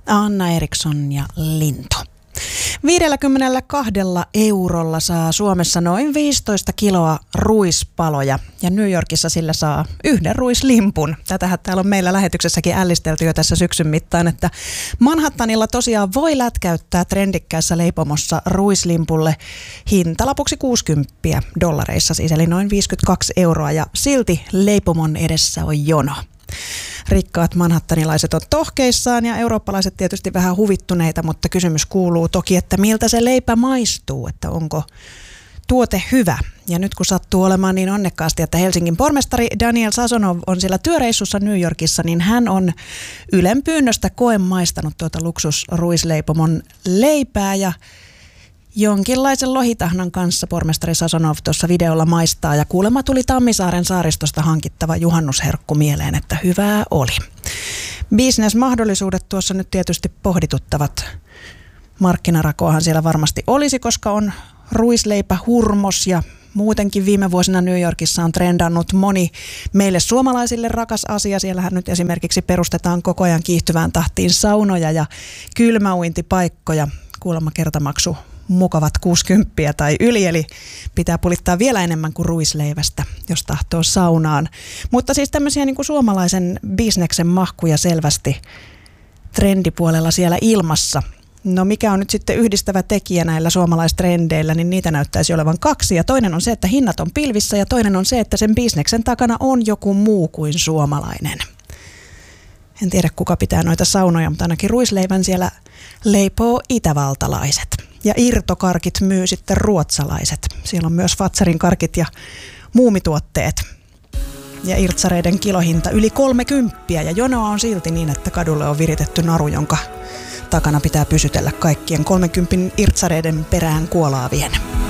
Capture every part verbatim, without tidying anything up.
Anna Eriksson ja Lintu. viisikymmentäkaksi eurolla saa Suomessa noin viisitoista kiloa ruispaloja ja New Yorkissa sillä saa yhden ruislimpun. Tätähän täällä on meillä lähetyksessäkin ällistelty jo tässä syksyn mittaan, että Manhattanilla tosiaan voi lätkäyttää trendikkäässä leipomossa ruislimpulle hintalapuksi kuusikymmentä dollareissa siis, eli noin viisikymmentäkaksi euroa ja silti leipomon edessä on jono. Rikkaat manhattanilaiset on tohkeissaan ja eurooppalaiset tietysti vähän huvittuneita, mutta kysymys kuuluu toki, että miltä se leipä maistuu, että onko tuote hyvä. Ja nyt kun sattuu olemaan niin onnekkaasti, että Helsingin pormestari Daniel Sazonov on siellä työreissussa New Yorkissa, niin hän on Ylen pyynnöstä koemaistanut tuota luksusruisleipomon leipää ja jonkinlaisen lohitahnan kanssa pormestari Sazonov tuossa videolla maistaa ja kuulemma tuli Tammisaaren saaristosta hankittava juhannusherkku mieleen, että hyvää oli. Business-mahdollisuudet tuossa nyt tietysti pohdituttavat. Markkinarakoahan siellä varmasti olisi, koska on ruisleipä hurmos ja muutenkin viime vuosina New Yorkissa on trendannut moni meille suomalaisille rakas asia. Siellähän nyt esimerkiksi perustetaan koko ajan kiihtyvään tahtiin saunoja ja kylmäuintipaikkoja. Kuulemma kertamaksu mukavat kuusikymmentä tai yli, eli pitää pulittaa vielä enemmän kuin ruisleivästä, jos tahtoo saunaan. Mutta siis tämmöisiä niin kuin suomalaisen bisneksen mahkuja selvästi trendipuolella siellä ilmassa. No mikä on nyt sitten yhdistävä tekijä näillä suomalaistrendeillä, niin niitä näyttäisi olevan kaksi. Ja toinen on se, että hinnat on pilvissä ja toinen on se, että sen bisneksen takana on joku muu kuin suomalainen. En tiedä kuka pitää noita saunoja, mutta ainakin ruisleivän siellä leipoo itävaltalaiset. Ja irtokarkit myy sitten ruotsalaiset. Siellä on myös Fazerin karkit ja muumituotteet. Ja irtsareiden kilohinta yli kolmekymppiä. Ja jonoa on silti niin, että kadulle on viritetty naru, jonka takana pitää pysytellä kaikkien kolmenkympin irtsareiden perään kuolaavien.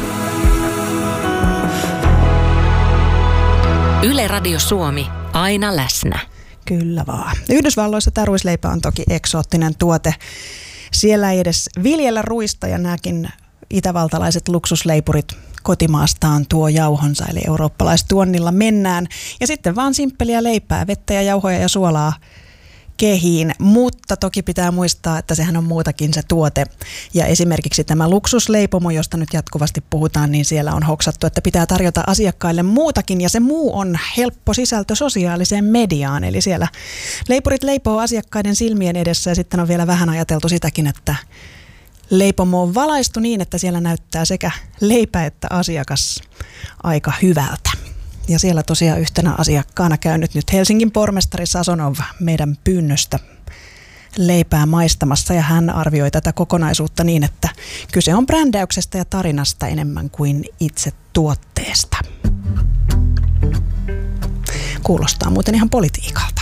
Yle Radio Suomi, aina läsnä. Kyllä vaan. Yhdysvalloissa tämä ruisleipä on toki eksoottinen tuote. Siellä ei edes viljellä ruista ja nämäkin itävaltalaiset luksusleipurit kotimaastaan tuo jauhonsa, eli eurooppalaistuonnilla mennään. Ja sitten vaan simppeliä leipää, vettä ja jauhoja ja suolaa kehiin, mutta toki pitää muistaa, että sehän on muutakin se tuote. Ja esimerkiksi tämä luksusleipomo, josta nyt jatkuvasti puhutaan, niin siellä on hoksattu, että pitää tarjota asiakkaille muutakin. Ja se muu on helppo sisältö sosiaaliseen mediaan. Eli siellä leipurit leipoo asiakkaiden silmien edessä ja sitten on vielä vähän ajateltu sitäkin, että leipomo on valaistu niin, että siellä näyttää sekä leipä että asiakas aika hyvältä. Ja siellä tosiaan yhtenä asiakkaana käynyt nyt Helsingin pormestari Sazonov meidän pyynnöstä leipää maistamassa ja hän arvioi tätä kokonaisuutta niin, että kyse on brändäyksestä ja tarinasta enemmän kuin itse tuotteesta. Kuulostaa muuten ihan politiikalta.